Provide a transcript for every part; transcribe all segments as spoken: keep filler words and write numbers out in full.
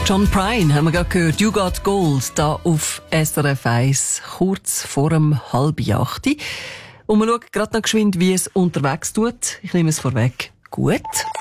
John Prine haben wir gerade gehört. You Got Gold, da auf S R F eins, kurz vor dem halb acht. Und wir schauen gerade noch geschwind, wie es unterwegs tut. Ich nehme es vorweg. Gut.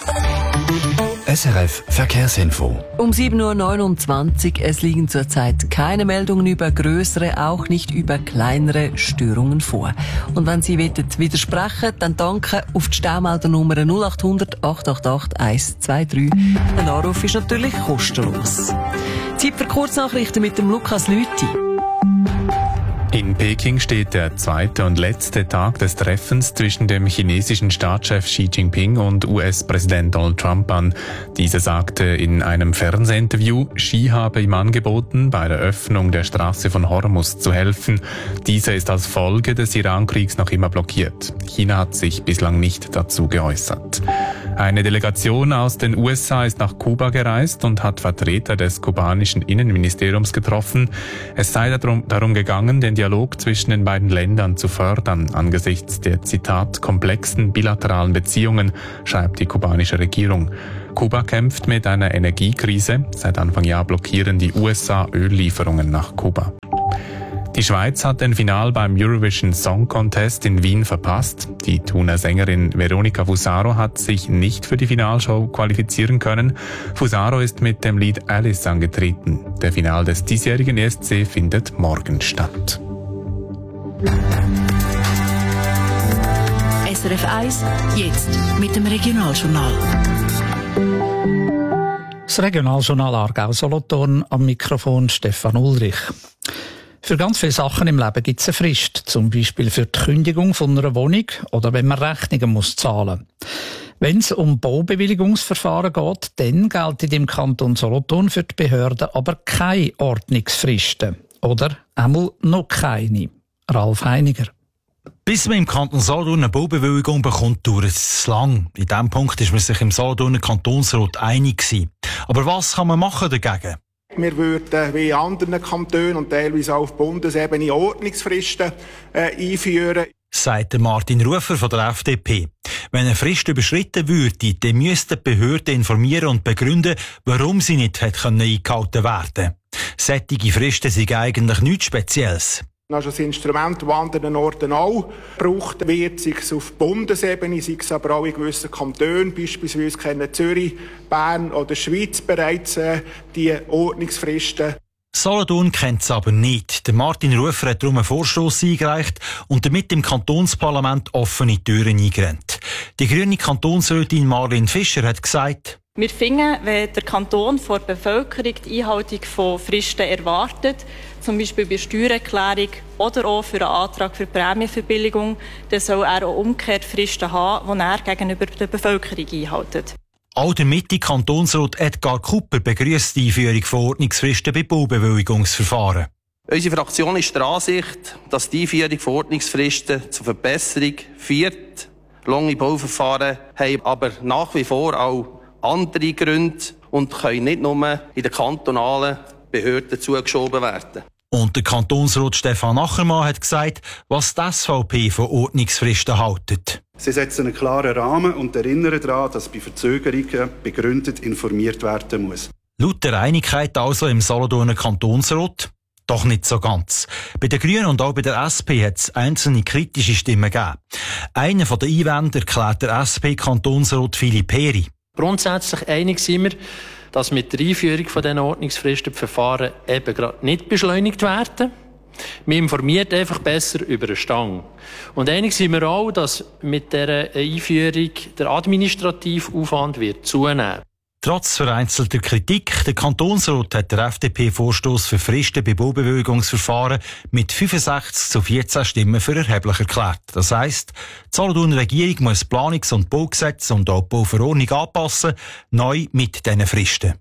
S R F Verkehrsinfo. Um sieben Uhr neunundzwanzig. Es liegen zurzeit keine Meldungen über grössere, auch nicht über kleinere Störungen vor. Und wenn Sie widersprechen, dann danke auf die Staumeldernummer null acht hundert acht acht acht eins zwei drei. Der Anruf ist natürlich kostenlos. Zeit für Kurznachrichten mit dem Lukas Lüthi. In Peking steht der zweite und letzte Tag des Treffens zwischen dem chinesischen Staatschef Xi Jinping und U S-Präsident Donald Trump an. Dieser sagte in einem Fernsehinterview, Xi habe ihm angeboten, bei der Öffnung der Straße von Hormuz zu helfen. Diese ist als Folge des Iran-Kriegs noch immer blockiert. China hat sich bislang nicht dazu geäußert. Eine Delegation aus den U S A ist nach Kuba gereist und hat Vertreter des kubanischen Innenministeriums getroffen. Es sei darum, darum gegangen, den Dialog zwischen den beiden Ländern zu fördern, angesichts der, Zitat, komplexen bilateralen Beziehungen, schreibt die kubanische Regierung. Kuba kämpft mit einer Energiekrise. Seit Anfang Jahr blockieren die U S A Öllieferungen nach Kuba. Die Schweiz hat den Final beim Eurovision Song Contest in Wien verpasst. Die Thuner Sängerin Veronica Fusaro hat sich nicht für die Finalshow qualifizieren können. Fusaro ist mit dem Lied Alice angetreten. Der Final des diesjährigen E S C findet morgen statt. S R F eins, jetzt mit dem Regionaljournal. Das Regionaljournal Aargau-Solothurn, am Mikrofon Stefan Ulrich. Für ganz viele Sachen im Leben gibt es eine Frist, zum Beispiel für die Kündigung von einer Wohnung oder wenn man Rechnungen muss zahlen. Wenn es um Baubewilligungsverfahren geht, dann gelten im Kanton Solothurn für die Behörden aber keine Ordnungsfristen. Oder einmal noch keine. Ralf Heiniger. Bis man im Kanton Solothurn eine Baubewilligung bekommt, dauert es lang. In diesem Punkt ist man sich im Solothurner Kantonsrat einig gewesen. Aber was kann man machen dagegen? Wir würden wie in anderen Kantonen und teilweise auch auf Bundesebene Ordnungsfristen äh, einführen. Sagt Martin Rufer von der F D P. Wenn eine Frist überschritten würde, dann müsste die Behörde informieren und begründen, warum sie nicht hätte eingehalten werden. Solche Fristen sind eigentlich nichts Spezielles. Also das Instrument, das an anderen Orten auch gebraucht wird, sei es auf Bundesebene, sei es aber auch in gewissen Kantonen, beispielsweise kennen Zürich, Bern oder Schweiz bereits äh, die Ordnungsfristen. Solothurn kennt es aber nicht. Der Martin Rufer hat darum einen Vorstoss eingereicht und damit im Kantonsparlament offene Türen eingerannt. Die grüne Kantonsrätin Marlene Fischer hat gesagt, wir finden, wenn der Kanton vor der Bevölkerung die Einhaltung von Fristen erwartet, zum Beispiel bei Steuererklärung oder auch für einen Antrag für Prämienverbilligung, dann soll er auch umgekehrt Fristen haben, die er gegenüber der Bevölkerung einhält. Auch der Mitte-Kantonsrat Edgar Kupper begrüsst die Einführung von Ordnungsfristen bei Baubewilligungsverfahren. Unsere Fraktion ist der Ansicht, dass die Einführung von Ordnungsfristen zur Verbesserung führt. Lange Bauverfahren haben aber nach wie vor auch andere Gründe und können nicht nur in den kantonalen Behörden zugeschoben werden. Und der Kantonsrat Stefan Achermann hat gesagt, was die S V P von Ordnungsfristen haltet. Sie setzen einen klaren Rahmen und erinnern daran, dass bei Verzögerungen begründet informiert werden muss. Laut der Einigkeit also im Solothurner Kantonsrat? Doch nicht so ganz. Bei den Grünen und auch bei der S P hat es einzelne kritische Stimmen gegeben. Einer von den Einwänden erklärt der S P-Kantonsrat Philipp Heri. Grundsätzlich einig sind wir, dass mit der Einführung von diesen Ordnungsfristen die Verfahren eben gerade nicht beschleunigt werden. Man informiert einfach besser über den Stand. Und einig sind wir auch, dass mit dieser Einführung der administrative Aufwand wird zunehmen. Trotz vereinzelter Kritik, der Kantonsrat hat der F D P-Vorstoss für Fristen bei Baubewilligungsverfahren mit fünfundsechzig zu vierzehn Stimmen für erheblich erklärt. Das heisst, die Solothurner Regierung muss Planungs- und Baugesetz und auch die Bauverordnung anpassen, neu mit diesen Fristen.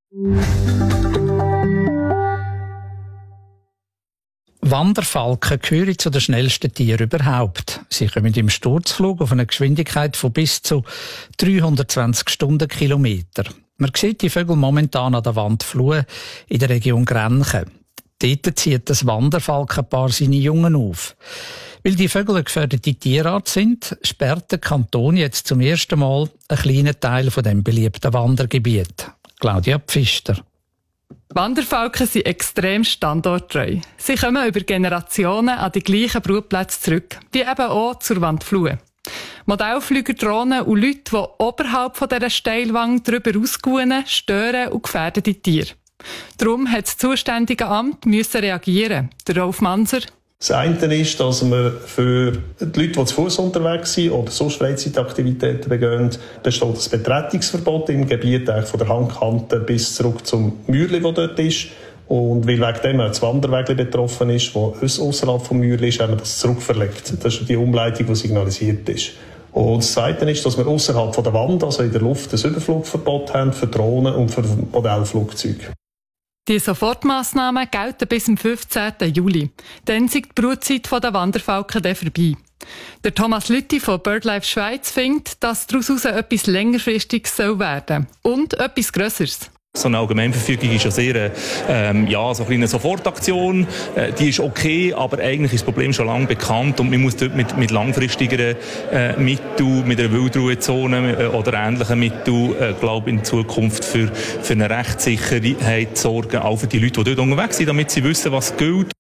Wanderfalken gehören zu den schnellsten Tieren überhaupt. Sie kommen im Sturzflug auf eine Geschwindigkeit von bis zu dreihundertzwanzig Stundenkilometer. Man sieht die Vögel momentan an der Wand Flue in der Region Grenchen. Dort zieht das Wanderfalkenpaar seine Jungen auf. Weil die Vögel eine gefährdete Tierart sind, sperrt der Kanton jetzt zum ersten Mal einen kleinen Teil von dem beliebten Wandergebiet. Claudia Pfister. Die Wanderfalken sind extrem standorttreu. Sie kommen über Generationen an die gleichen Brutplätze zurück, wie eben auch zur Wandflue. Modellflüger, Drohnen und Leute, die oberhalb von dieser Steilwand drüber ausgehen, stören und gefährden die Tiere. Darum hat das zuständige Amt müssen reagieren. Der Rolf Manser. Das eine ist, dass wir für die Leute, die zu Fuß unterwegs sind oder sonst Freizeitaktivitäten begehen, besteht das Betretungsverbot im Gebiet von der Hangkante bis zurück zum Mürli, das dort ist. Und weil wegen dem das Wanderweg betroffen ist, das außerhalb vom Mürli ist, haben wir das zurückverlegt. Das ist die Umleitung, die signalisiert ist. Und das Zweite ist, dass wir außerhalb der Wand, also in der Luft, ein Überflugverbot haben für Drohnen und für Modellflugzeuge. Die Sofortmassnahmen gelten bis zum fünfzehnten Juli. Dann ist die Brutzeit der Wanderfalken dann vorbei. Der Thomas Lütti von BirdLife Schweiz findet, dass daraus etwas längerfristiges werden soll. Und etwas Grösseres. So eine Allgemeinverfügung ist ja sehr, ähm, ja, so eine kleine Sofortaktion. Äh, die ist okay, aber eigentlich ist das Problem schon lange bekannt und man muss dort mit, mit langfristigeren äh, Mitteln, mit einer Wildruhezone äh, oder ähnlichen Mitteln, äh, glaube in Zukunft für, für eine Rechtssicherheit sorgen, auch für die Leute, die dort unterwegs sind, damit sie wissen, was gilt.